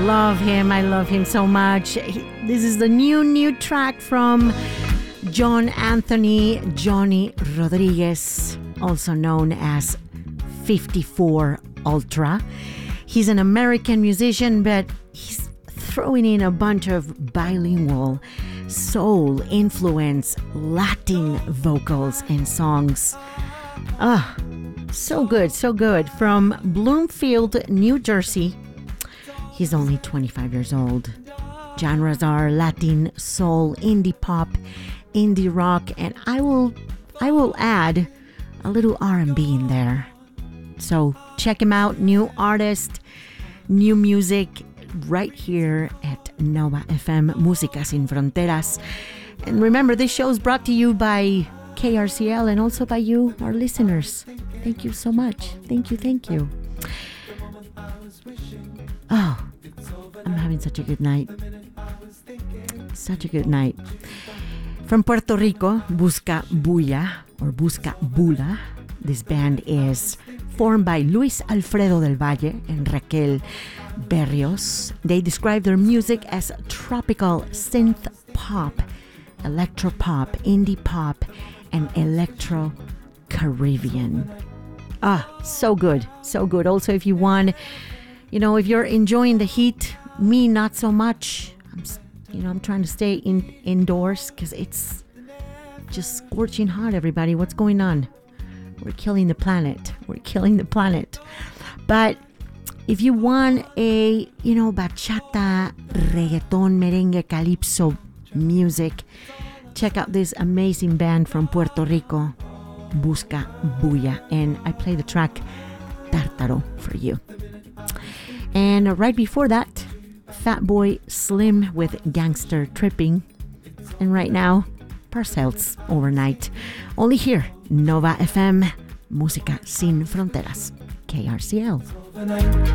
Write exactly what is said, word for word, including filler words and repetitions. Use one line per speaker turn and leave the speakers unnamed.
Love him. I love him so much. He, this is the new, new track from John Anthony Johnny Rodriguez, also known as fifty-four Ultra. He's an American musician, but he's throwing in a bunch of bilingual, soul influence, Latin vocals and songs. Ah, so good, so good. From Bloomfield, New Jersey. He's only twenty-five years old. Genres are Latin, soul, indie pop, indie rock, and I will I will add a little R and B in there. So check him out, new artist, new music right here at Nova F M, Música Sin Fronteras. And remember, this show is brought to you by K R C L and also by you, our listeners. Thank you so much. Thank you, thank you. Oh, I'm having such a good night. Such a good night. From Puerto Rico, Busca Bulla, or Busca Bula. This band is formed by Luis Alfredo del Valle and Raquel Berrios. They describe their music as tropical synth pop, electro pop, indie pop, and electro Caribbean. Ah, so good, so good. Also, if you want, you know, if you're enjoying the heat, me not so much. I'm, you know, I'm trying to stay in indoors because it's just scorching hot. Everybody, what's going on? We're killing the planet. We're killing the planet. But if you want a, you know, bachata, reggaeton, merengue, calypso music, check out this amazing band from Puerto Rico, Busca Bulla. And I play the track Tártaro for you. And right before that, Fatboy Slim with Gangster Tripping. And right now, Parcells Overnight. Only here, Nova F M, Música Sin Fronteras, K R C L.